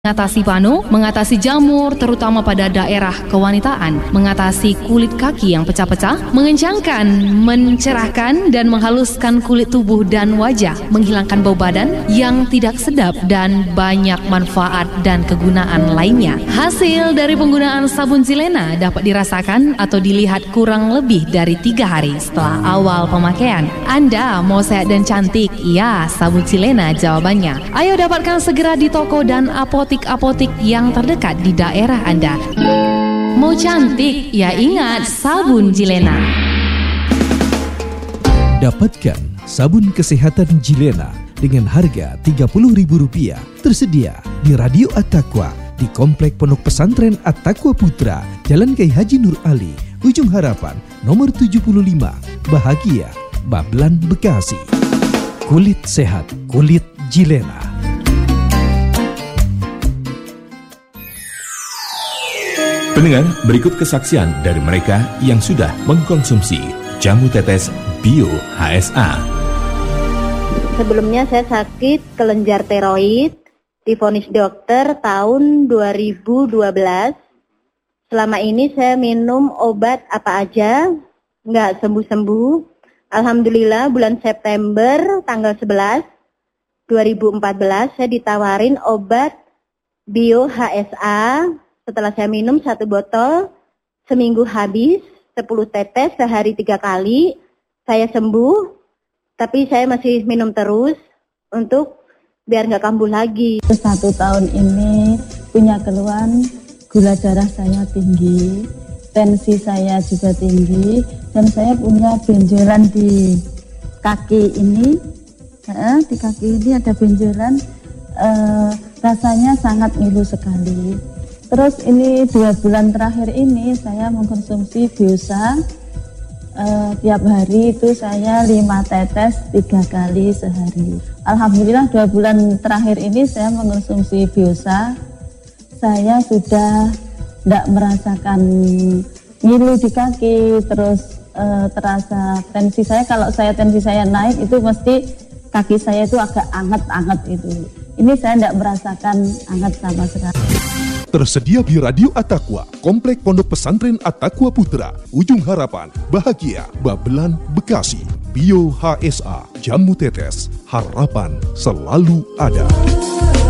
Mengatasi panu, mengatasi jamur terutama pada daerah kewanitaan, mengatasi kulit kaki yang pecah-pecah, mengencangkan, mencerahkan dan menghaluskan kulit tubuh dan wajah, menghilangkan bau badan yang tidak sedap dan banyak manfaat dan kegunaan lainnya. Hasil dari penggunaan sabun Jilena dapat dirasakan atau dilihat kurang lebih dari 3 hari setelah awal pemakaian. Anda mau sehat dan cantik? Ya, sabun Jilena jawabannya. Ayo dapatkan segera di toko dan apotek yang terdekat di daerah Anda. Mau cantik? Ya ingat sabun Jilena. Dapatkan sabun kesehatan Jilena dengan harga Rp30.000 tersedia di Radio At-Taqwa di Komplek Pondok Pesantren At-Taqwa Putra, Jalan Kiai Haji Nur Ali, Ujung Harapan, nomor 75, Bahagia, Bablan, Bekasi. Kulit sehat, kulit Jilena. Pendengar, berikut kesaksian dari mereka yang sudah mengkonsumsi jamu tetes Bio HSA. Sebelumnya saya sakit kelenjar tiroid, divonis dokter tahun 2012. Selama ini saya minum obat apa aja, nggak sembuh-sembuh. Alhamdulillah bulan September tanggal 11, 2014 saya ditawarin obat Bio HSA. Setelah saya minum 1 botol, seminggu habis, 10 tetes sehari 3 kali, saya sembuh, tapi saya masih minum terus untuk biar nggak kambuh lagi. 1 tahun ini punya keluhan, gula darah saya tinggi, tensi saya juga tinggi, dan saya punya benjolan di kaki ini. Di kaki ini ada benjolan, rasanya sangat ngilu sekali. Terus ini 2 bulan terakhir ini saya mengkonsumsi Biosa, tiap hari itu saya 5 tetes 3 kali sehari. Alhamdulillah 2 bulan terakhir ini saya mengkonsumsi Biosa, saya sudah tidak merasakan ngilu di kaki, terus terasa tensi saya, kalau tensi saya naik itu mesti kaki saya itu agak anget-anget itu. Ini saya tidak merasakan anget sama sekali. Tersedia di Radio At-Taqwa, Komplek Pondok Pesantren At-Taqwa Putra, Ujung Harapan, Bahagia, Babelan, Bekasi. Bio HSA, jamu tetes, harapan selalu ada.